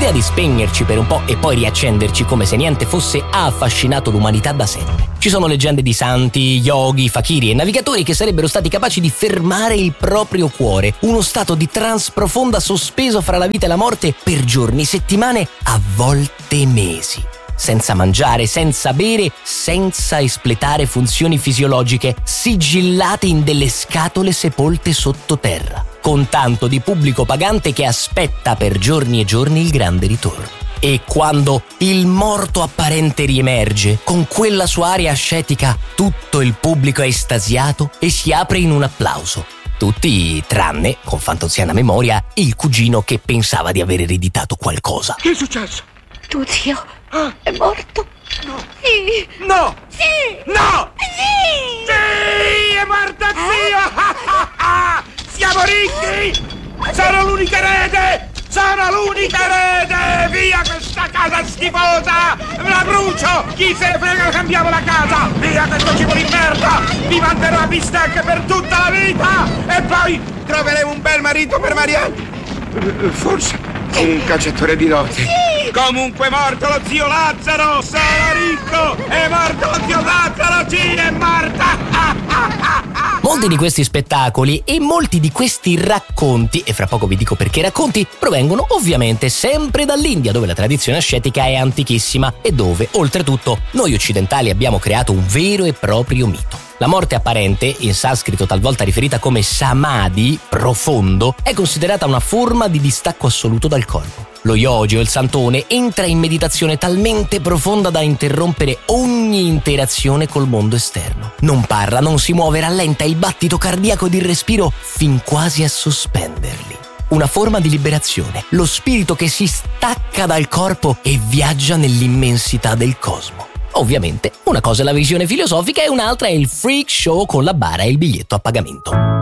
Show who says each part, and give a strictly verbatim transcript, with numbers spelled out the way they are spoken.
Speaker 1: L'idea di spegnerci per un po' e poi riaccenderci come se niente fosse ha affascinato l'umanità da sempre. Ci sono leggende di santi, yogi, fakiri e navigatori che sarebbero stati capaci di fermare il proprio cuore, uno stato di trance profonda sospeso fra la vita e la morte per giorni, settimane, a volte mesi. Senza mangiare, senza bere, senza espletare funzioni fisiologiche, sigillate in delle scatole sepolte sottoterra, con tanto di pubblico pagante che aspetta per giorni e giorni il grande ritorno. E quando il morto apparente riemerge, con quella sua aria ascetica, tutto il pubblico è estasiato e si apre in un applauso. Tutti tranne, con fantozziana memoria, il cugino che pensava di aver ereditato qualcosa.
Speaker 2: Che è successo?
Speaker 3: Tuo zio ah. è morto?
Speaker 2: No.
Speaker 3: Sì.
Speaker 2: No.
Speaker 3: Sì.
Speaker 2: No.
Speaker 3: Sì.
Speaker 2: Sì, è morto zio. Siamo ricchi. Sono l'unica erede. Sono l'unica erede! Via questa casa schifosa! La brucio! Chi se ne frega, cambiamo la casa! Via questo cibo di merda! Vi manderò a bistecche per tutta la vita! E poi troveremo un bel marito per Marianne! Forse un cacciatore di dote.
Speaker 3: Sì.
Speaker 2: Comunque è morto lo zio Lazzaro! Sono ricco! È morto lo zio Lazzaro! Sì, è morta!
Speaker 1: Molti di questi spettacoli e molti di questi racconti, e fra poco vi dico perché racconti, provengono ovviamente sempre dall'India, dove la tradizione ascetica è antichissima e dove, oltretutto, noi occidentali abbiamo creato un vero e proprio mito. La morte apparente, in sanscrito talvolta riferita come samadhi, profondo, è considerata una forma di distacco assoluto dal corpo. Lo yogi o il santone entra in meditazione talmente profonda da interrompere ogni interazione col mondo esterno. Non parla, non si muove, rallenta il battito cardiaco ed il respiro fin quasi a sospenderli. Una forma di liberazione, lo spirito che si stacca dal corpo e viaggia nell'immensità del cosmo. Ovviamente, una cosa è la visione filosofica e un'altra è il freak show con la bara e il biglietto a pagamento.